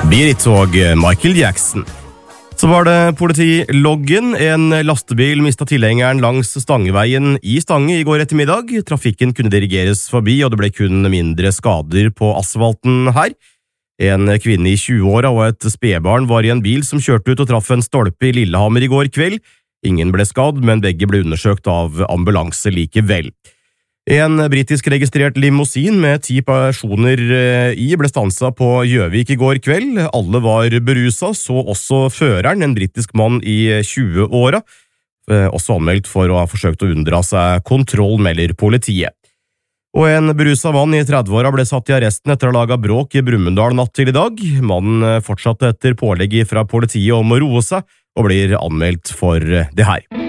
Beat og Michael Jackson. Så var det politiloggen. En lastebil mistet tilhengeren langs Stangeveien i Stange i går ettermiddag. Trafikken kunne dirigeres forbi, og det ble kun mindre skader på asfalten her. En kvinne i 20-åra og et spedbarn var i en bil som kjørte ut og traff en stolpe i Lillehammer i går kveld. Ingen ble skadd, men begge ble undersøkt av ambulanse likevel. En britisk registrert limousin med 10 personer i ble stanset på Gjøvik i går kveld. Alle var beruset, så også føreren, en britisk mann i 20-åra, også anmeldt for å ha forsøkt å unndra seg kontroll, melder politiet. Og en beruset mann i 30-åra ble satt i arresten etter å ha laget bråk i Brumunddal natt til i dag. Mannen fortsatte etter pålegg fra politiet om å roe seg, og blir anmeldt for det her.